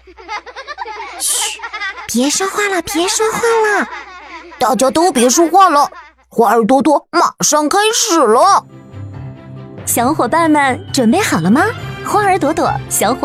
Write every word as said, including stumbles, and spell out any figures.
嘘，别说话了，别说话了，大家都别说话了，花儿朵朵马上开始了。 小伙伴们准备好了吗？花儿朵朵，小伙